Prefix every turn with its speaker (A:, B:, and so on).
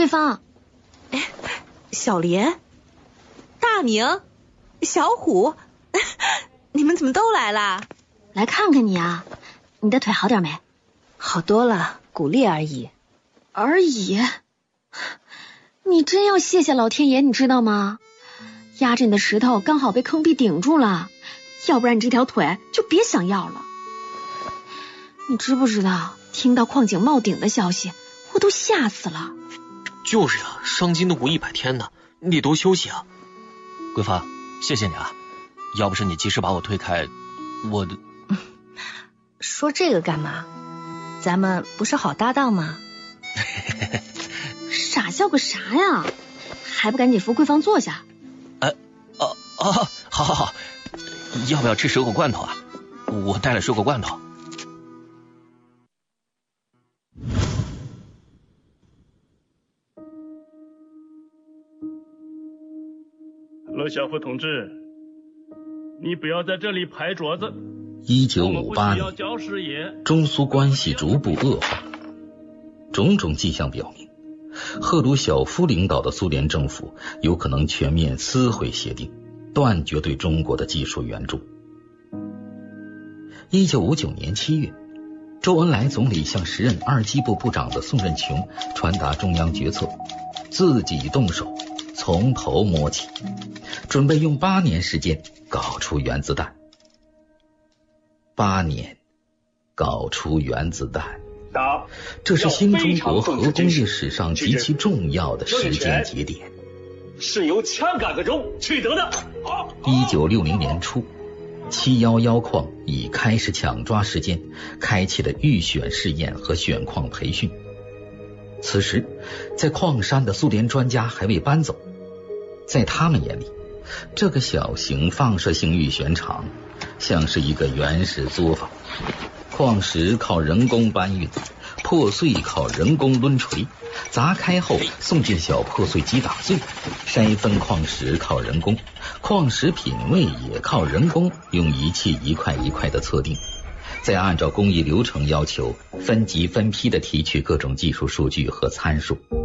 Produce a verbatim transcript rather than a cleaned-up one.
A: 桂芳，
B: 哎，小莲、大明、小虎，你们怎么都来啦？
A: 来看看你啊，你的腿好点没？
B: 好多了，鼓励而已。
A: 而已？你真要谢谢老天爷，你知道吗？压着你的石头刚好被坑壁顶住了，要不然你这条腿就别想要了。你知不知道，听到矿井冒顶的消息，我都吓死了。
C: 就是啊，伤筋动骨一百天呢，你得多休息啊。
D: 桂芳，谢谢你啊，要不是你及时把我推开，我的……
B: 说这个干嘛？咱们不是好搭档吗？
A: 傻笑个啥呀？还不赶紧扶桂芳坐下？
D: 哎，哦哦，好好好，要不要吃水果罐头啊？我带了水果罐头。
E: 罗小虎同志，你不要在这里拍桌子。
F: 一九五八年，中苏关系逐步恶化，种种迹象表明，赫鲁晓夫领导的苏联政府有可能全面撕毁协定，断绝对中国的技术援助。一九五九年七月，周恩来总理向时任二机部部长的宋任穷传达中央决策，自己动手，从头摸起，准备用八年时间搞出原子弹。八年搞出原子弹，这是新中国核工业史上极其重要的时间节点，
G: 是由枪杆子中取得的。
F: 一九六零年初，七一一矿已开始抢抓时间，开启了预选试验和选矿培训。此时，在矿山的苏联专家还未搬走，在他们眼里，这个小型放射性预选场像是一个原始作坊，矿石靠人工搬运，破碎靠人工抡锤，砸开后送进小破碎机打碎，筛分矿石靠人工，矿石品位也靠人工用仪器一块一块的测定，再按照工艺流程要求分级分批的提取各种技术数据和参数。